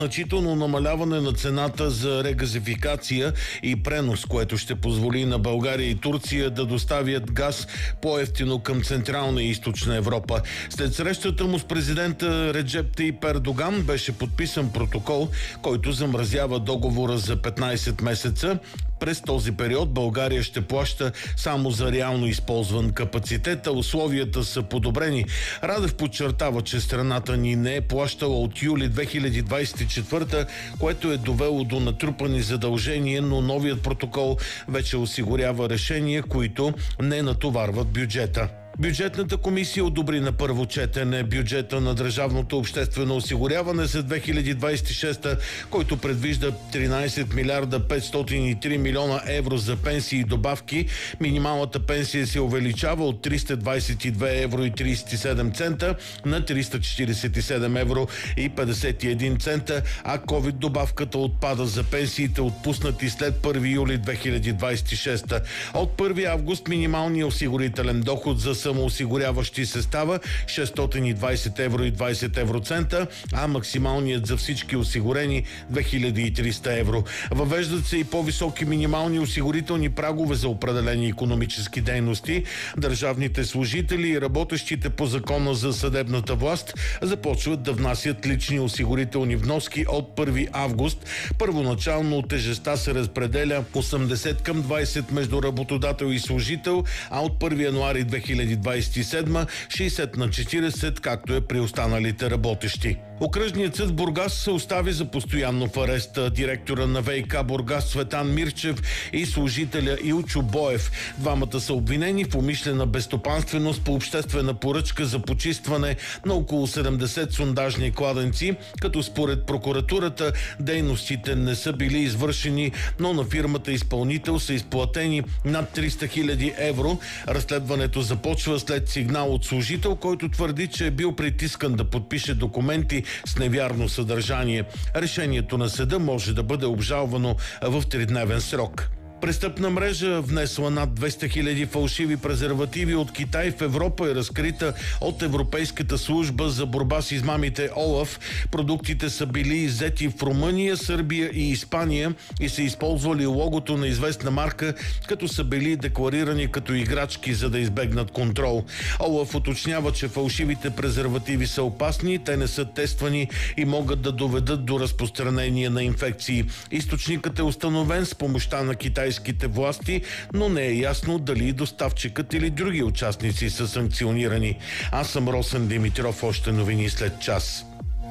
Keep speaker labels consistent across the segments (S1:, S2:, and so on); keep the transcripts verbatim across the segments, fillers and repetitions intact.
S1: Значително намаляване на цената за регазификация и пренос, което ще позволи на България и Турция да доставят газ по-евтино към Централна и Източна Европа. След срещата му с президента Реджеп Таип Ердоган беше подписан протокол, който замразява договора за петнайсет месеца. През този период България ще плаща само за реално използван капацитет, а условията са подобрени. Радев подчертава, че страната ни не е плащала от юли две хиляди двайсет и четвърта, което е довело до натрупани задължения, но новият протокол вече осигурява решения, които не натоварват бюджета. Бюджетната комисия одобри на първо четене бюджета на Държавното обществено осигуряване за две хиляди двайсет и шеста, който предвижда тринайсет милиарда петстотин и три милиона евро за пенсии и добавки. Минималната пенсия се увеличава от триста двайсет и две евро и трийсет и седем цента на триста четирийсет и седем евро и петдесет и един цента, а ковид добавката отпада за пенсиите, отпуснати след първи юли две хиляди двайсет и шеста. От първи август минималният осигурителен доход за самоосигуряващи се става шестстотин и двайсет евро и двайсет евроцента, а максималният за всички осигурени две хиляди и триста евро. Въвеждат се и по-високи минимални осигурителни прагове за определени икономически дейности. Държавните служители и работещите по закона за съдебната власт започват да внасят лични осигурителни вноски от първи август. Първоначално тежестта се разпределя осемдесет към двайсет между работодател и служител, а от първи януари две хиляди двайсет и седма шейсет на четирийсет, както е при останалите работещи. Окръжният съд в Бургас се остави за постоянно в ареста директора на ВиК Бургас Цветан Мирчев и служителя Илчо Боев. Двамата са обвинени в умишлена безстопанственост по обществена поръчка за почистване на около седемдесет сондажни кладенци, като според прокуратурата дейностите не са били извършени, но на фирмата изпълнител са изплатени над триста хиляди евро. Разследването започва след сигнал от служител, който твърди, че е бил притискан да подпише документи с невярно съдържание. Решението на съда може да бъде обжалвано в тридневен срок. Престъпна мрежа, внесла над двеста хиляди фалшиви презервативи от Китай в Европа, е разкрита от Европейската служба за борба с измамите ОЛАФ. Продуктите са били иззети в Румъния, Сърбия и Испания и са използвали логото на известна марка, като са били декларирани като играчки, за да избегнат контрол. ОЛАФ уточнява, че фалшивите презервативи са опасни, те не са тествани и могат да доведат до разпространение на инфекции. Източникът е установен с помощта на китайските власти, но не е ясно дали доставчикът или други участници са санкционирани. Аз съм Росен Димитров, още новини след час.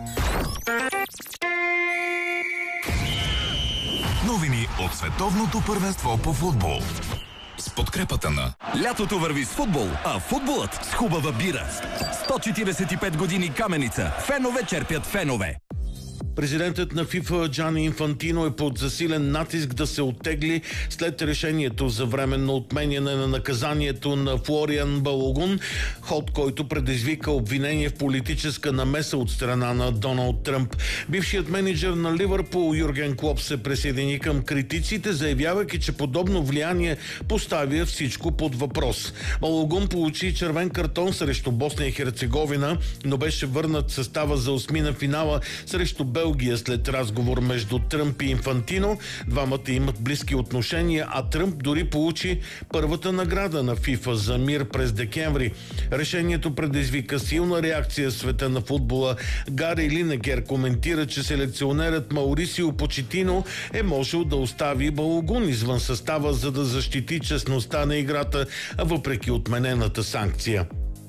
S2: Новини от световното първенство по футбол. С подкрепата на...
S3: Лятото върви с футбол, а футболът с хубава бира. сто четирийсет и пет години Каменица. Фенове черпят фенове.
S1: Президентът на ФИФА Джани Инфантино е под засилен натиск да се оттегли след решението за временно отменяне на наказанието на Флориан Балогун, ход, който предизвика обвинение в политическа намеса от страна на Доналд Тръмп. Бившият менеджер на Ливърпул Юрген Клоп се присъедини към критиците, заявявайки, че подобно влияние поставя всичко под въпрос. Балогун получи червен картон срещу Босна и Херцеговина, но беше върнат в състава за осмина финала срещу Белгия след разговор между Тръмп и Инфантино. Двамата имат близки отношения, а Тръмп дори получи първата награда на ФИФА за мир през декември. Решението предизвика силна реакция в света на футбола. Гари Линекер коментира, че селекционерът Маурисио Почетино е можел да остави Балогун извън състава, за да защити честността на играта, въпреки отменената санкция.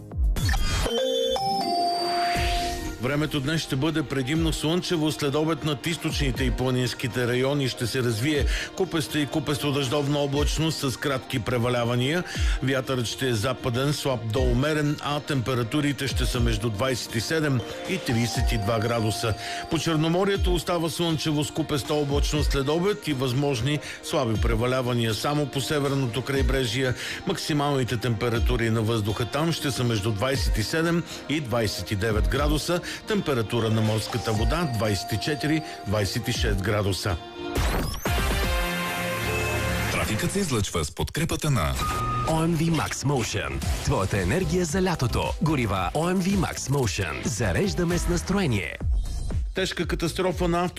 S1: Времето днес ще бъде предимно слънчево. След обед над източните и планинските райони ще се развие купеста и купесто-дъждовна облачност с кратки превалявания. Вятърът ще е западен, слаб до умерен, а температурите ще са между двайсет и седем и трийсет и два градуса. По Черноморието остава слънчево с купеста облачност след обед и възможни слаби превалявания само по северното крайбрежие. Максималните температури на въздуха там ще са между двайсет и седем и двайсет и девет градуса. Температура на морската вода двайсет и четири до двайсет и шест градуса.
S2: Трафикът се излъчва с подкрепата на
S3: О Ем Ви Max Motion. Твоята енергия за лятото. Горива О Ем Ви Max Motion. Зареждаме с настроение.
S1: Тежка катастрофа на авто